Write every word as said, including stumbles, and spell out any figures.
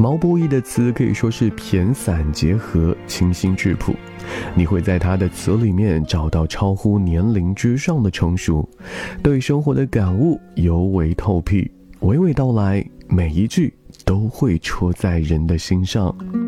毛不易的词可以说是骈散结合，清新质朴，你会在他的词里面找到超乎年龄之上的成熟，对生活的感悟尤为透辟，娓娓道来，每一句都会戳在人的心上。